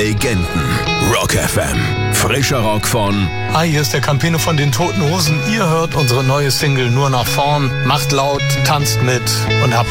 Legenden. Rock FM. Frischer Rock von... Hi, hier ist der Campino von den Toten Hosen. Ihr hört unsere neue Single Nur nach vorn. Macht laut, tanzt mit und habt